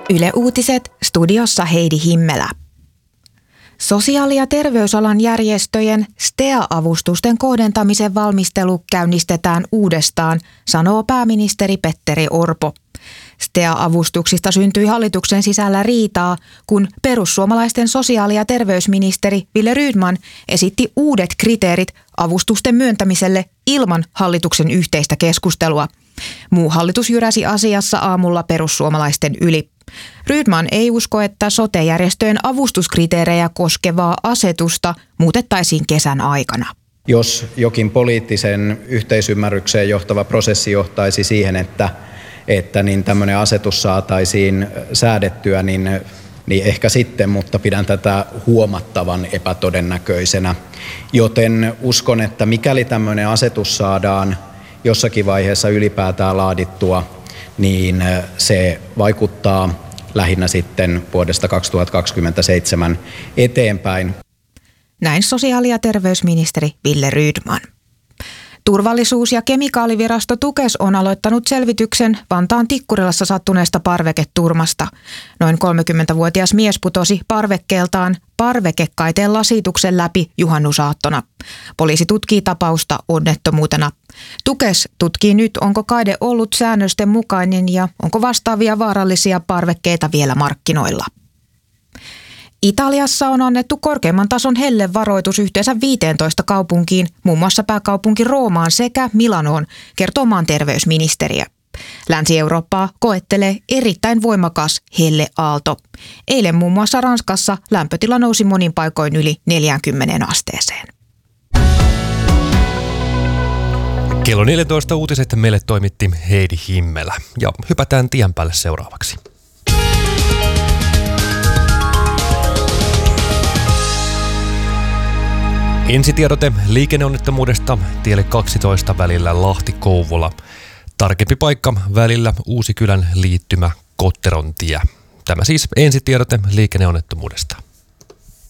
Yle Uutiset, studiossa Heidi Himmelä. Sosiaali- ja terveysalan järjestöjen STEA-avustusten kohdentamisen valmistelu käynnistetään uudestaan, sanoo pääministeri Petteri Orpo. STEA-avustuksista syntyi hallituksen sisällä riitaa, kun perussuomalaisten sosiaali- ja terveysministeri Wille Rydman esitti uudet kriteerit avustusten myöntämiselle ilman hallituksen yhteistä keskustelua. Muu hallitus jyräsi asiassa aamulla perussuomalaisten yli. Rydman ei usko, että sote-järjestöjen avustuskriteerejä koskevaa asetusta muutettaisiin kesän aikana. Jos jokin poliittisen yhteisymmärrykseen johtava prosessi johtaisi siihen, että niin tämmöinen asetus saataisiin säädettyä, niin ehkä sitten, mutta pidän tätä huomattavan epätodennäköisenä. Joten uskon, että mikäli tämmöinen asetus saadaan jossakin vaiheessa ylipäätään laadittua, niin se vaikuttaa lähinnä sitten vuodesta 2027 eteenpäin. Näin sosiaali- ja terveysministeri Wille Rydman. Turvallisuus- ja kemikaalivirasto Tukes on aloittanut selvityksen Vantaan Tikkurilassa sattuneesta parveketurmasta. Noin 30-vuotias mies putosi parvekkeeltaan parvekekaiteen lasituksen läpi juhannusaattona. Poliisi tutkii tapausta onnettomuutena. Tukes tutkii nyt, onko kaide ollut säännösten mukainen ja onko vastaavia vaarallisia parvekkeita vielä markkinoilla. Italiassa on annettu korkeimman tason hellevaroitus yhteensä 15 kaupunkiin, muun muassa pääkaupunki Roomaan sekä Milanoon, kertoo maan terveysministeriö. Länsi-Eurooppaa koettelee erittäin voimakas helleaalto. Eilen muun muassa Ranskassa lämpötila nousi monin paikoin yli 40 asteeseen. Kello 14 uutiset meille toimitti Heidi Himmelä ja hypätään tien päälle seuraavaksi. Ensitiedote liikenneonnettomuudesta tielle 12 välillä Lahti-Kouvola. Tarkempi paikka välillä Uusikylän liittymä Kotteron tie. Tämä siis ensitiedote liikenneonnettomuudesta.